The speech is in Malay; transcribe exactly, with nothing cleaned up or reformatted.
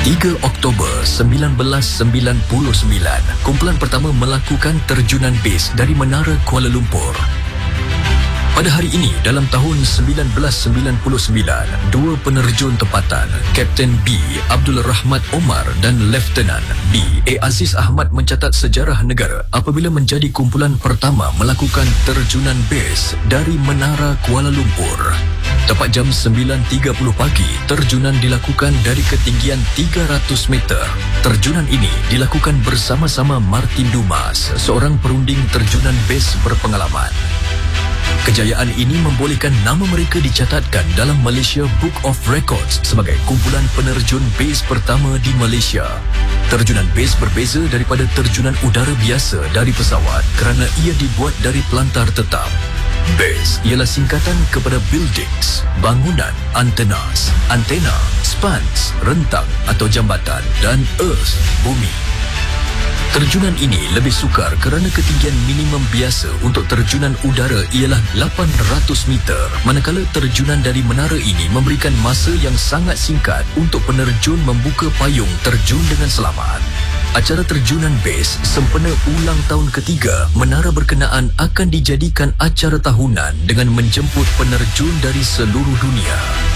tiga Oktober seribu sembilan ratus sembilan puluh sembilan, kumpulan pertama melakukan terjunan base dari Menara Kuala Lumpur. Pada hari ini, dalam tahun seribu sembilan ratus sembilan puluh sembilan, dua penerjun tempatan, Kapten B. Abdul Rahmat Omar dan Lieutenant B. A. Aziz Ahmad mencatat sejarah negara apabila menjadi kumpulan pertama melakukan terjunan base dari Menara Kuala Lumpur. Tepat jam sembilan tiga puluh pagi, terjunan dilakukan dari ketinggian tiga ratus meter. Terjunan ini dilakukan bersama-sama Martin Dumas, seorang perunding terjunan base berpengalaman. Kejayaan ini membolehkan nama mereka dicatatkan dalam Malaysia Book of Records sebagai kumpulan penerjun base pertama di Malaysia. Terjunan base berbeza daripada terjunan udara biasa dari pesawat kerana ia dibuat dari pelantar tetap. Base ialah singkatan kepada buildings, bangunan, antenas, antena, spans, rentang atau jambatan dan earth, bumi. Terjunan ini lebih sukar kerana ketinggian minimum biasa untuk terjunan udara ialah lapan ratus meter, manakala terjunan dari menara ini memberikan masa yang sangat singkat untuk penerjun membuka payung terjun dengan selamat. Acara terjunan base sempena ulang tahun ketiga menara berkenaan akan dijadikan acara tahunan dengan menjemput penerjun dari seluruh dunia.